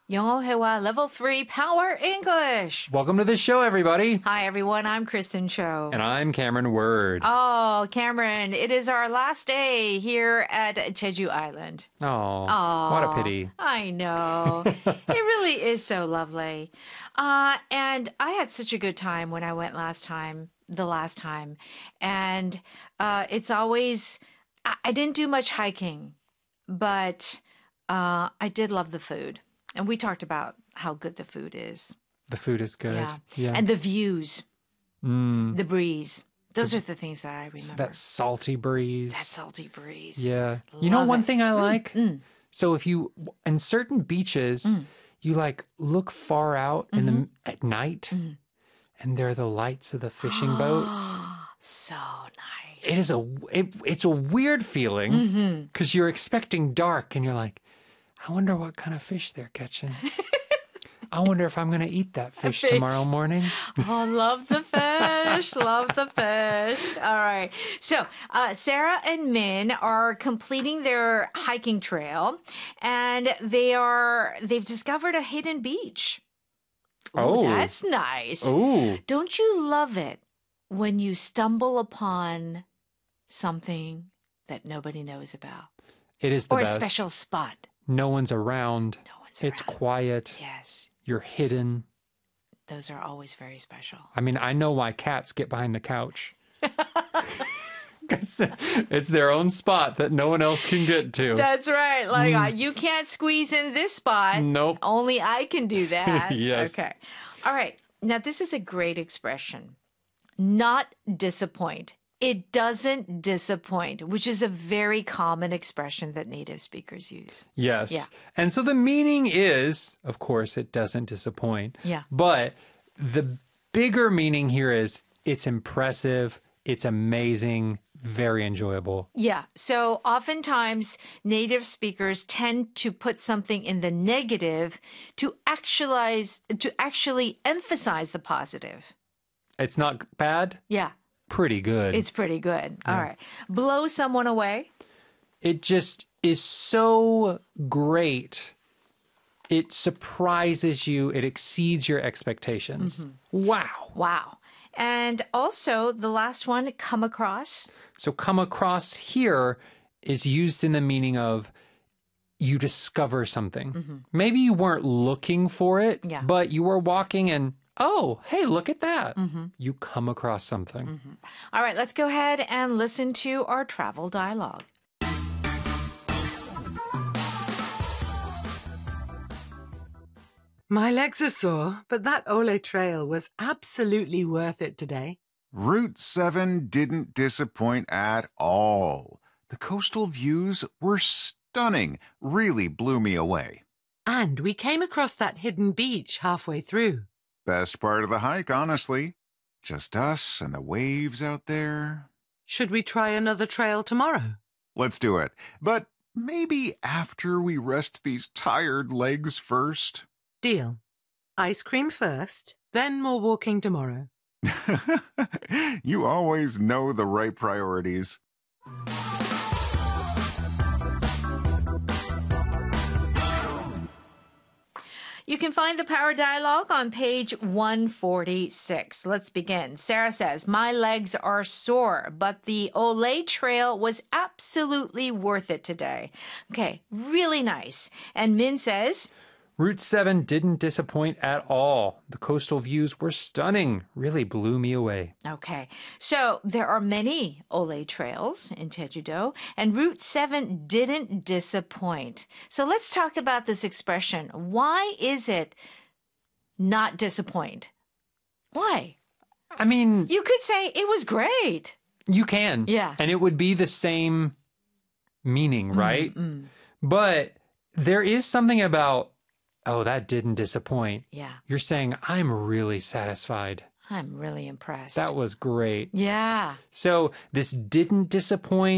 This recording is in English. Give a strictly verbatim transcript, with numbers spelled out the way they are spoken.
영어 회화 Level three Power English. Welcome to the show, everybody. Hi, everyone. I'm Kristen Cho. And I'm Cameron Word. Oh, Cameron, it is our last day here at Jeju Island. Oh, Oh, what a pity. I know. It really is so lovely. Uh, and I had such a good time when I went last time, the last time. And uh, it's always, I, I didn't do much hiking, but uh, I did love the food. And we talked about how good the food is. The food is good. Yeah. yeah. And the views, mm, the breeze. Those are the things that I remember. that salty breeze. That salty breeze. Yeah. You know Love one it. thing I like? Mm, mm. So if you, in certain beaches, Mm. you like look far out in Mm-hmm. the at night, Mm. and there are the lights of the fishing boats. So nice. It is a, it, it's a weird feeling because Mm-hmm. you're expecting dark, and you're like, I wonder what kind of fish they're catching. I wonder if I'm going to eat that fish, fish. tomorrow morning. Oh, love the fish. Love the fish. All right. So, uh, Sarah and Min are completing their hiking trail, and they are, they've discovered a hidden beach. Ooh, Oh. that's nice. Oh, Don't you love it when you stumble upon something that nobody knows about? it is the Or best. a special spot. No one's around. No one's It's around. quiet. Yes. You're hidden. Those are always very special. I mean, I know why cats get behind the couch. 'Cause it's their own spot that no one else can get to. That's right. Like, uh, you can't squeeze in this spot. Nope. Only I can do that. Yes. Okay. All right. Now, this is a great expression. Not disappoint. It doesn't disappoint, which is a very common expression that native speakers use. Yes. Yeah. And so the meaning is, of course, it doesn't disappoint. Yeah. But the bigger meaning here is it's impressive, it's amazing, very enjoyable. Yeah. So oftentimes native speakers tend to put something in the negative to actualize, to actually emphasize the positive. It's not bad, Yeah. pretty good. It's pretty good. All right. Blow someone away. It just is so great. It surprises you. It exceeds your expectations. Wow. Wow. And also the last one, come across. So come across here is used in the meaning of you discover something. Maybe you weren't looking for it, Yeah. but you were walking and, oh, hey, look at that. You come across something. All right, let's go ahead and listen to our travel dialogue. My legs are sore, but that Ole Trail was absolutely worth it today. Route seven didn't disappoint at all. The coastal views were stunning, really blew me away. And we came across that hidden beach halfway through. Best part of the hike, honestly. Just us and the waves out there. Should we try another trail tomorrow? Let's do it. But maybe after we rest these tired legs first. Deal. Ice cream first, then more walking tomorrow. You always know the right priorities. You can find the power dialogue on page one forty-six. Let's begin. Sarah says, my legs are sore, but the Olay Trail was absolutely worth it today. Okay, really nice. And Min says, Route seven didn't disappoint at all. The coastal views were stunning. Really blew me away. okay, so there are many Olay trails in Jeju-do, and Route seven didn't disappoint. So let's talk about this expression. Why is it not disappoint? Why? I mean, You could say it was great. you can. Yeah. And it would be the same meaning, right? Mm, But there is something about, oh, that didn't disappoint. yeah, You're saying, I'm really satisfied. I'm really impressed. That was great. yeah. So this didn't disappoint.